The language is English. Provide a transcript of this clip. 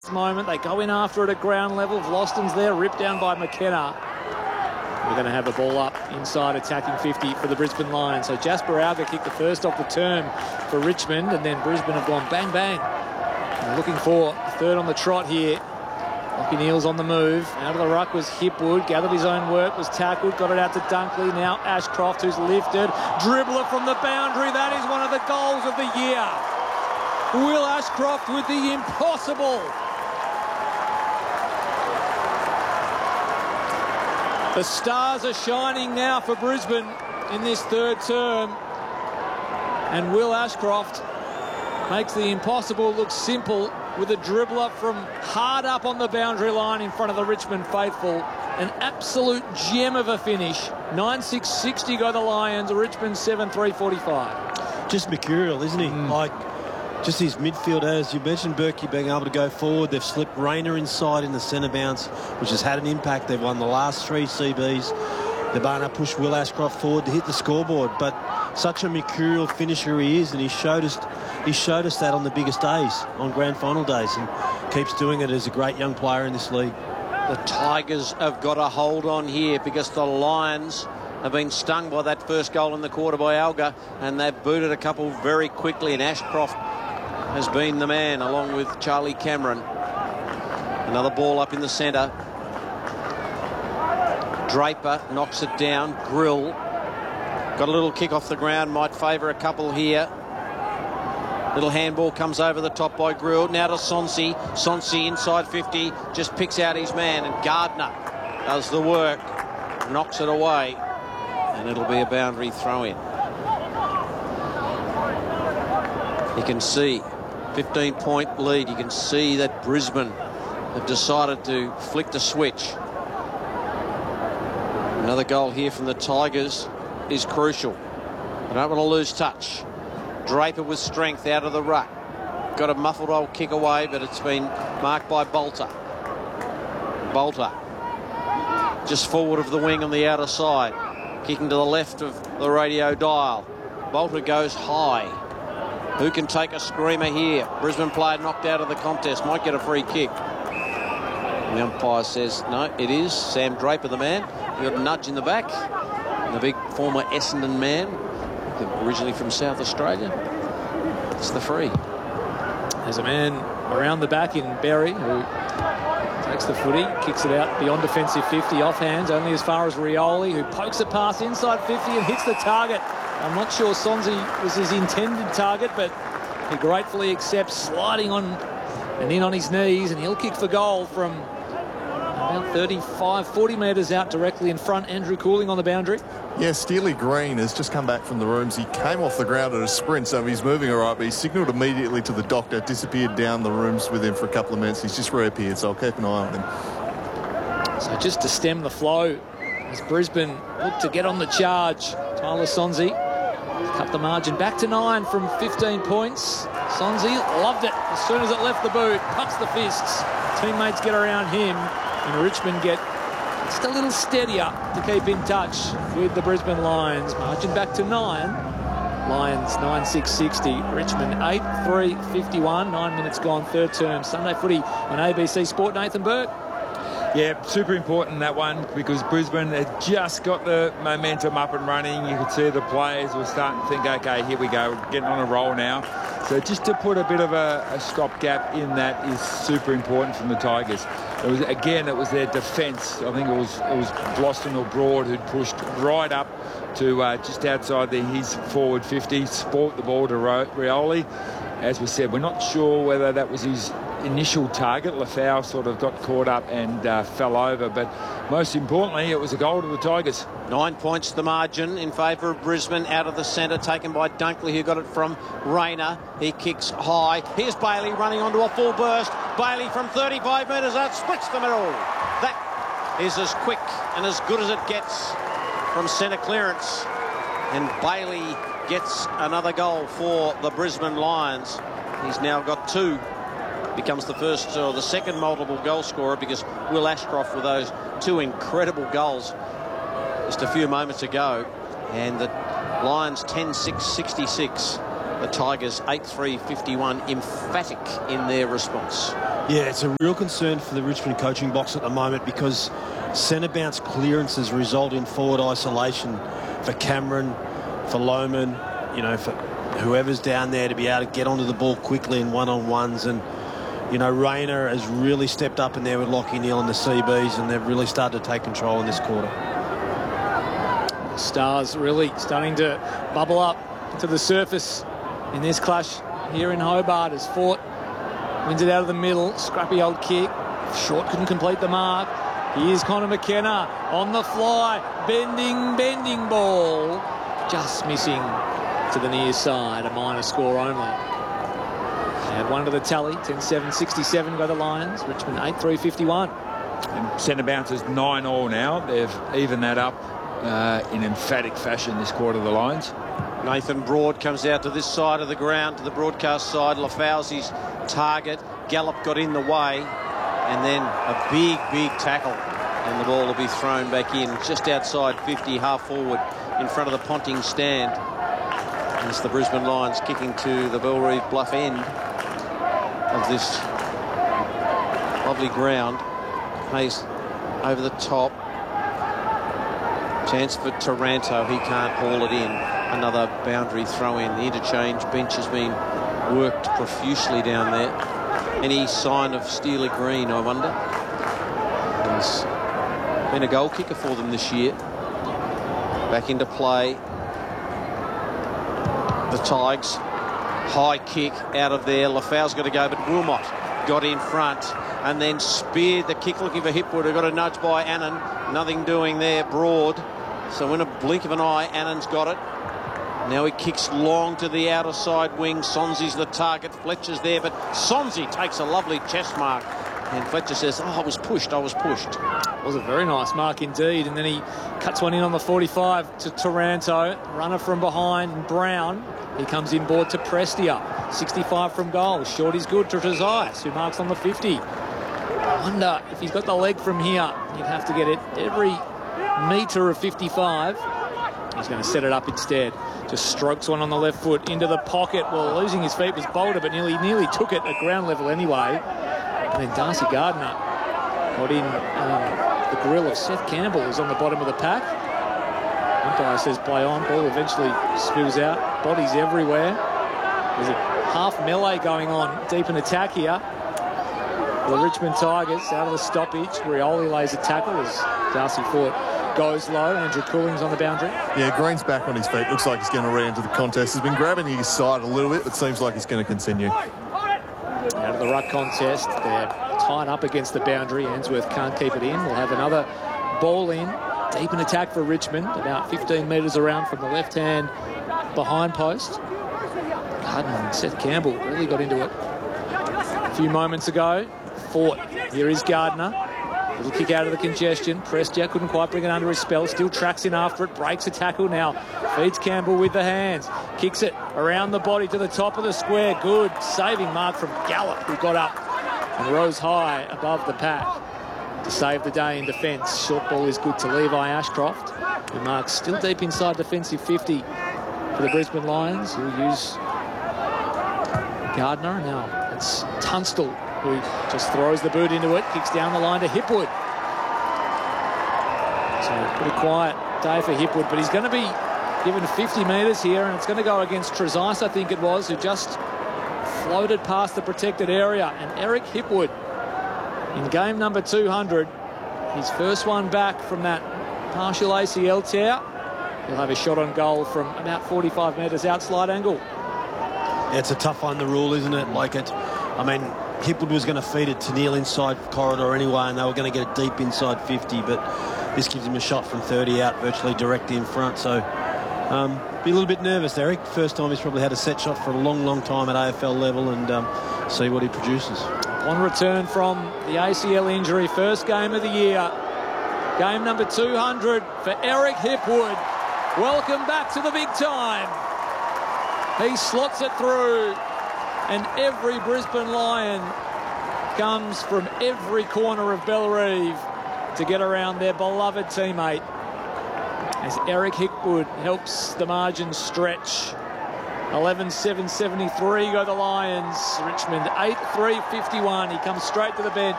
moment. They go in after it at ground level. Vlosten's there, ripped down by McKenna. We're going to have the ball up inside attacking 50 for the Brisbane Lions. So Jasper Alger kicked the first off the term for Richmond, and then Brisbane have gone bang, bang. And looking for a third on the trot here. Lachie Neale's on the move. Out of the ruck was Hipwood. Gathered his own work, was tackled, got it out to Dunkley. Now Ashcroft, who's lifted. Dribbler from the boundary. That is one of the goals of the year. Will Ashcroft with the impossible. The stars are shining now for Brisbane in this third term. And Will Ashcroft makes the impossible look simple with a dribbler from hard up on the boundary line in front of the Richmond faithful. An absolute gem of a finish. 9-6-60 go the Lions. Richmond 7-3-45. Just mercurial, isn't he? Like, just his midfield, as you mentioned, Berkey being able to go forward. They've slipped Rayner inside in the centre bounce, which has had an impact. They've won the last 3 CBs. They've been able to push Will Ashcroft forward to hit the scoreboard. But such a mercurial finisher he is, and he showed us that on the biggest days, on grand final days, and keeps doing it as a great young player in this league. The Tigers have got a hold on here because the Lions have been stung by that first goal in the quarter by Alger, and they've booted a couple very quickly, and Ashcroft has been the man along with Charlie Cameron. Another ball up in the centre. Draper knocks it down. Grill got a little kick off the ground, might favour a couple here. Little handball comes over the top by Grill. Now to Sonsi. Sonsi inside 50, just picks out his man, and Gardner does the work, knocks it away, and it'll be a boundary throw in. You can see 15-point lead. You can see that Brisbane have decided to flick the switch. Another goal here from the Tigers is crucial. They don't want to lose touch. Draper with strength out of the ruck. Got a muffled old kick away, but it's been marked by Bolter. Bolter just forward of the wing on the outer side. Kicking to the left of the radio dial. Bolter goes high. Who can take a screamer here? Brisbane player knocked out of the contest. Might get a free kick. And the umpire says, no, it is Sam Draper, the man. He got a nudge in the back. And the big former Essendon man, originally from South Australia. It's the free. There's a man around the back in Berry who takes the footy, kicks it out beyond defensive 50, off hands, only as far as Rioli, who pokes it past inside 50 and hits the target. I'm not sure Sonsi was his intended target, but he gratefully accepts, sliding on and in on his knees, and he'll kick for goal from about 35, 40 metres out directly in front. Andrew Cooling on the boundary. Yeah, Steely Green has just come back from the rooms. He came off the ground at a sprint, so he's moving all right, but he signalled immediately to the doctor, disappeared down the rooms with him for a couple of minutes. He's just reappeared, so I'll keep an eye on him. So just to stem the flow, as Brisbane look to get on the charge, Tyler Sonsi cut the margin back to 9 from 15 points. Sonsi loved it as soon as it left the boot, pucks the fists. Teammates get around him, and Richmond get just a little steadier to keep in touch with the Brisbane Lions. Margin back to 9. Lions 9-6-60. Richmond 8-3-51. 9 minutes gone, third term. Sunday footy on ABC Sport. Nathan Burke. Yeah, super important, that one, because Brisbane had just got the momentum up and running. You could see the players were starting to think, OK, here we go, we're getting on a roll now. So just to put a bit of a stopgap in that is super important from the Tigers. It was their defence. I think it was Vlosten or Broad who'd pushed right up to just outside his forward 50, sport the ball to Rioli. As we said, we're not sure whether that was his initial target. Lafau sort of got caught up and fell over, but most importantly, it was a goal to the Tigers. 9 points the margin in favour of Brisbane. Out of the centre, taken by Dunkley, who got it from Rayner. He kicks high. Here's Bailey running onto a full burst. Bailey from 35 metres out, splits the middle. That is as quick and as good as it gets from centre clearance. And Bailey gets another goal for the Brisbane Lions. He's now got 2. Becomes the first or the second multiple goal scorer, because Will Ashcroft with those 2 incredible goals just a few moments ago. And the Lions 10-6-66. The Tigers 8-3-51, emphatic in their response. Yeah, it's a real concern for the Richmond coaching box at the moment because centre bounce clearances result in forward isolation for Cameron, for Lohmann, you know, for whoever's down there to be able to get onto the ball quickly in one-on-ones. And, you know, Rayner has really stepped up in there with Lockie Neal and the CBs, and they've really started to take control in this quarter. Stars really starting to bubble up to the surface in this clash here in Hobart as Fort wins it out of the middle. Scrappy old kick. Short couldn't complete the mark. Here's Connor McKenna on the fly. Bending ball. Just missing to the near side. A minor score only. Add one to the tally. 10-7-67 by the Lions. Richmond 8-3-51. And centre bouncers 9-all now. They've evened that up in emphatic fashion this quarter, the Lions. Nathan Broad comes out to this side of the ground, to the broadcast side. Lafauzi's target. Gallup got in the way. And then a big tackle. And the ball will be thrown back in just outside 50, half forward in front of the Ponting stand. And it's the Brisbane Lions kicking to the Bellerive Bluff end of this lovely ground. Hayes over the top. Chance for Taranto. He can't haul it in. Another boundary throw in. The interchange bench has been worked profusely down there. Any sign of Steely Green, I wonder? He's been a goal kicker for them this year. Back into play. The Tigers. High kick out of there. Lafau's got to go, but Wilmot got in front and then speared the kick looking for Hipwood, who got a nudge by Annan. Nothing doing there. Broad. So in a blink of an eye, Annan's got it. Now he kicks long to the outer side wing. Sonzi's the target. Fletcher's there, but Sonzi takes a lovely chest mark. And Fletcher says, I was pushed. It was a very nice mark indeed. And then he cuts one in on the 45 to Taranto. Runner from behind, Brown. He comes inboard to Prestia. 65 from goal. Short is good to Trezise, who marks on the 50. I wonder if he's got the leg from here. You'd have to get it every metre of 55. He's going to set it up instead. Just strokes one on the left foot into the pocket. Well, losing his feet was Boulder, but nearly took it at ground level anyway. And then Darcy Gardner got in the grill of Seth Campbell, who's on the bottom of the pack. Umpire says play on. Ball eventually spills out. Bodies everywhere. There's a half melee going on deep in attack here. The Richmond Tigers out of the stoppage. Rioli lays a tackle as Darcy Fort goes low. Andrew Cooling's on the boundary. Yeah, Green's back on his feet. Looks like he's going to re-enter the contest. He's been grabbing his side a little bit, but seems like he's going to continue. Out of the ruck contest, they're tied up against the boundary. Ainsworth can't keep it in. We'll have another ball in. Deep in attack for Richmond, about 15 metres around from the left-hand behind post. Hutton and Seth Campbell really got into it a few moments ago. Fort, here is Gardner. Little kick out of the congestion. Prestia couldn't quite bring it under his spell. Still tracks in after it. Breaks a tackle now. Feeds Campbell with the hands. Kicks it around the body to the top of the square. Good saving mark from Gallup, who got up and rose high above the pack to save the day in defence. Short ball is good to Levi Ashcroft, who marks still deep inside defensive 50 for the Brisbane Lions, who use Gardner. Now it's Tunstall, who just throws the boot into it, kicks down the line to Hipwood. So pretty quiet day for Hipwood, but he's going to be given 50 metres here, and it's going to go against Trezise, I think it was, who just floated past the protected area. And Eric Hipwood, in game number 200, his first one back from that partial ACL tear. He'll have a shot on goal from about 45 metres out slide angle. Yeah, it's a tough one, the rule, isn't it? I mean, Hipwood was going to feed it to Neal inside corridor anyway, and they were going to get it deep inside 50, but this gives him a shot from 30 out, virtually directly in front. So be a little bit nervous, Eric. First time he's probably had a set shot for a long time at AFL level, and see what he produces. On return from the ACL injury, first game of the year. Game number 200 for Eric Hipwood. Welcome back to the big time. He slots it through, and every Brisbane Lion comes from every corner of Bellerive to get around their beloved teammate as Eric Hipwood helps the margin stretch 11-7-73 go the Lions. Richmond 8-3-51. He comes straight to the bench.